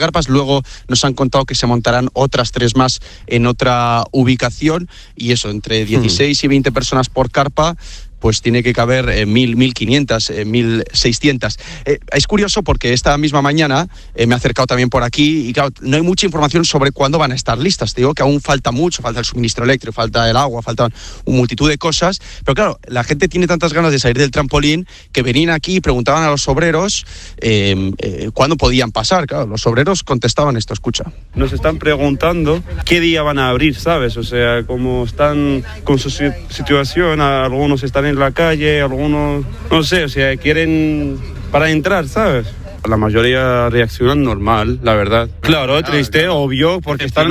carpas. Luego nos han contado que se montarán otras 3 más en otra ubicación, y eso, entre 16 y 20 personas por carpa, pues tiene que caber 1.500, 1.600. Es curioso porque esta misma mañana me he acercado también por aquí y claro, no hay mucha información sobre cuándo van a estar listas. Te digo que aún falta mucho, falta el suministro eléctrico, falta el agua, faltan una multitud de cosas, pero claro, la gente tiene tantas ganas de salir del trampolín que venían aquí y preguntaban a los obreros cuándo podían pasar. Claro, los obreros contestaban esto, escucha. Nos están preguntando qué día van a abrir, ¿sabes? O sea, cómo están con su situación, algunos están en la calle, algunos, no sé, o sea, quieren para entrar, ¿sabes? La mayoría reaccionan normal, la verdad. Claro, triste, obvio, porque están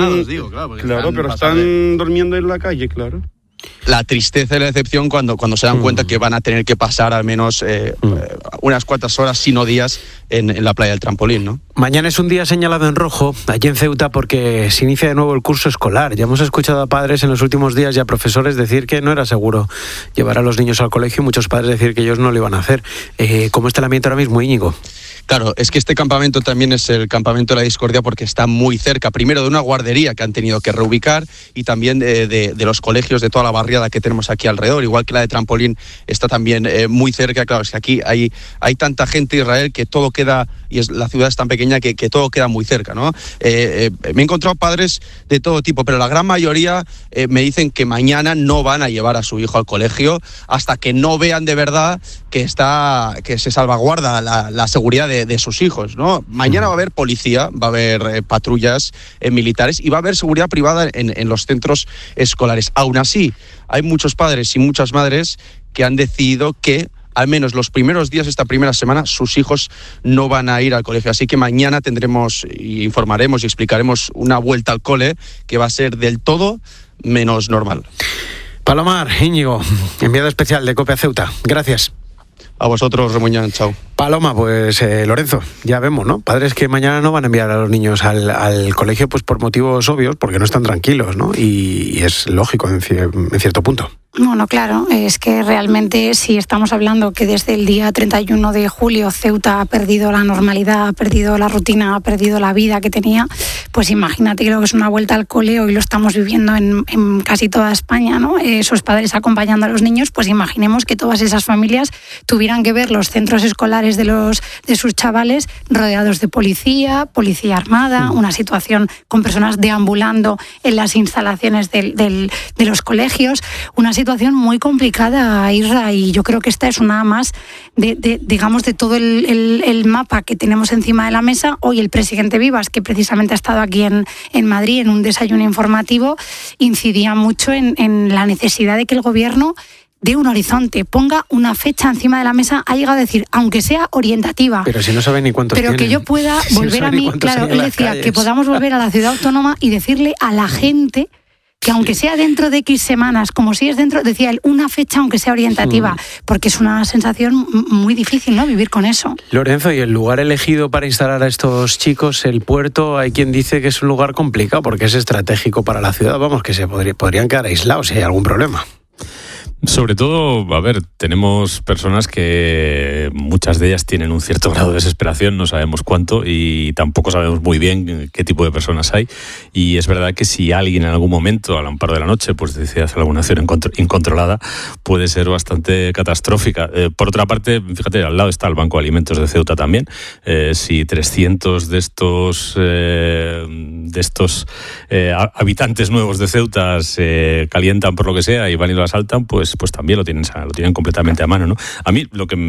durmiendo en la calle, claro. La tristeza y la decepción cuando se dan cuenta que van a tener que pasar al menos unas cuantas horas, si no días, en la playa del trampolín, ¿no? Mañana es un día señalado en rojo allí en Ceuta porque se inicia de nuevo el curso escolar. Ya hemos escuchado a padres en los últimos días y a profesores decir que no era seguro llevar a los niños al colegio y muchos padres decir que ellos no lo iban a hacer. ¿Cómo está el ambiente ahora mismo, Íñigo? Claro, es que este campamento también es el campamento de la discordia porque está muy cerca, primero de una guardería que han tenido que reubicar y también de los colegios de toda la barriada que tenemos aquí alrededor, igual que la de trampolín está también muy cerca. Claro, es que aquí hay tanta gente, Israel, que todo queda, y la ciudad es tan pequeña que todo queda muy cerca, ¿no? Me he encontrado padres de todo tipo, pero la gran mayoría me dicen que mañana no van a llevar a su hijo al colegio hasta que no vean de verdad que se salvaguarda la seguridad de sus hijos, ¿no? Mañana va a haber policía, va a haber patrullas militares y va a haber seguridad privada en los centros escolares. Aún así, hay muchos padres y muchas madres que han decidido que al menos los primeros días de esta primera semana sus hijos no van a ir al colegio. Así que mañana tendremos, informaremos y explicaremos una vuelta al cole que va a ser del todo menos normal. Palomar, Íñigo, enviado especial de COPE a Ceuta. Gracias. A vosotros, Remuñán, chao. Paloma, pues Lorenzo, ya vemos, ¿no? Padres que mañana no van a enviar a los niños al colegio pues por motivos obvios, porque no están tranquilos, ¿no? Y es lógico en cierto punto. Bueno, claro, es que realmente si estamos hablando que desde el día 31 de julio Ceuta ha perdido la normalidad, ha perdido la rutina, ha perdido la vida que tenía, pues imagínate lo que es una vuelta al cole. Hoy lo estamos viviendo en casi toda España, ¿no? Esos padres acompañando a los niños, pues imaginemos que todas esas familias tuvieran que ver los centros escolares de sus chavales rodeados de policía armada, una situación con personas deambulando en las instalaciones de los colegios, una situación muy complicada, Isra, y yo creo que esta es una más de todo el mapa que tenemos encima de la mesa. Hoy el presidente Vivas, que precisamente ha estado aquí en Madrid en un desayuno informativo, incidía mucho en la necesidad de que el gobierno dé un horizonte, ponga una fecha encima de la mesa. Ha llegado a decir, aunque sea orientativa, pero si no sabe ni cuántos pero tienen, que yo pueda volver no a mí, claro, él decía calles, que podamos volver a la ciudad autónoma y decirle a la gente que aunque sea dentro de X semanas, como si es dentro, decía él, una fecha aunque sea orientativa, porque es una sensación muy difícil, ¿no?, vivir con eso. Lorenzo, y el lugar elegido para instalar a estos chicos, el puerto, hay quien dice que es un lugar complicado porque es estratégico para la ciudad, vamos, que se podrían quedar aislados si hay algún problema. Sobre todo, a ver, tenemos personas que muchas de ellas tienen un cierto grado de desesperación, no sabemos cuánto y tampoco sabemos muy bien qué tipo de personas hay, y es verdad que si alguien en algún momento al amparo de la noche pues decide hacer alguna acción incontrolada puede ser bastante catastrófica. Por otra parte, fíjate, al lado está el Banco de Alimentos de Ceuta también. Si 300 de estos habitantes nuevos de Ceuta se calientan por lo que sea y van y lo asaltan, pues también lo tienen completamente a mano, ¿no? A mí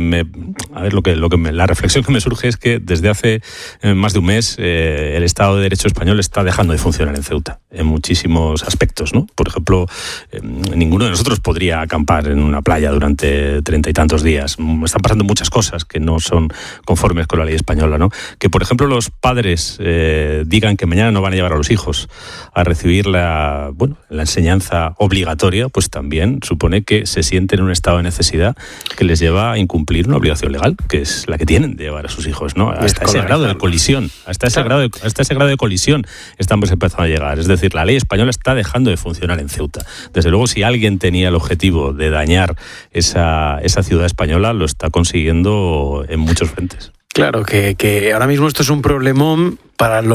la reflexión que me surge es que desde hace más de un mes el Estado de Derecho español está dejando de funcionar en Ceuta en muchísimos aspectos, ¿no? Por ejemplo, ninguno de nosotros podría acampar en una playa durante 30 y tantos días. Están pasando muchas cosas que no son conformes con la ley española, ¿no? Que, por ejemplo, los padres digan que mañana no van a llevar a los hijos a recibir la enseñanza obligatoria, pues también supone que se sienten en un estado de necesidad que les lleva a incumplir una obligación legal, que es la que tienen de llevar a sus hijos, ¿no? Hasta ese grado de colisión, hasta ese grado de colisión estamos empezando a llegar. Es decir, la ley española está dejando de funcionar en Ceuta. Desde luego, si alguien tenía el objetivo de dañar esa ciudad española, lo está consiguiendo en muchos frentes. Claro, que ahora mismo esto es un problemón para los